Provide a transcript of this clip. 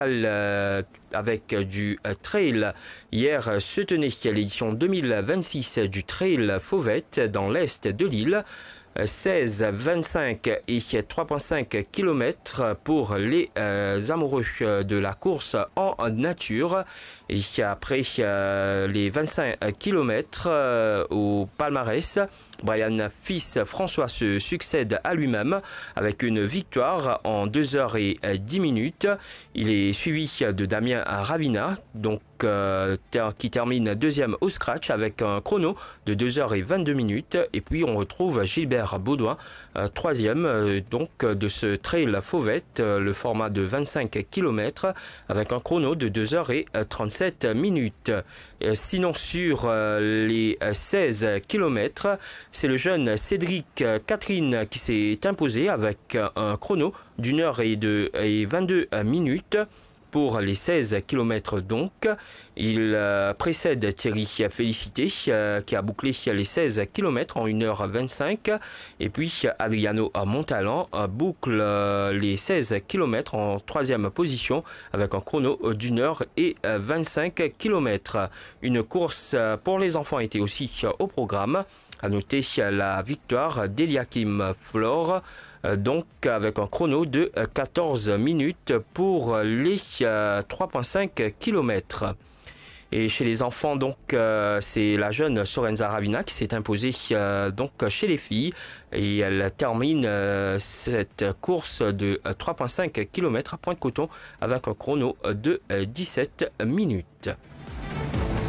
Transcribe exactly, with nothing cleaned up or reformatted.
euh, avec du euh, trail. Hier se tenait l'édition deux mille vingt-six du Trail Fauvette dans l'est de l'île. seize, vingt-cinq et trois virgule cinq kilomètres pour les euh, amoureux de la course en nature. Et après euh, les vingt-cinq kilomètres euh, au palmarès, Brian Fils François se succède à lui-même avec une victoire en deux heures dix minutes. Il est suivi de Damien Ravina, donc euh, ter qui termine deuxième au scratch avec un chrono de deux heures vingt-deux minutes. Et puis on retrouve Gilbert Baudouin, euh, troisième euh, donc de ce trail Fauvette, euh, le format de vingt-cinq kilomètres avec un chrono de deux heures trente-sept minutes. Euh, sinon sur euh, les seize kilomètres, c'est le jeune Cédric Catherine qui s'est imposé avec un chrono d'une heure et vingt-deux minutes. Pour les seize kilomètres donc, il euh, précède Thierry Félicité euh, qui a bouclé les seize kilomètres en une heure vingt-cinq. Et puis Adriano Montalan euh, boucle euh, les seize kilomètres en troisième position avec un chrono d'une heure et vingt-cinq kilomètres. Une course pour les enfants était aussi au programme. À noter la victoire d'Eliakim Flore, donc avec un chrono de quatorze minutes pour les trois virgule cinq kilomètres. Et chez les enfants, donc, euh, c'est la jeune Sorenza Ravina qui s'est imposée euh, donc chez les filles. Et elle termine euh, cette course de trois virgule cinq kilomètres à Pointe-Coton avec un chrono de dix-sept minutes.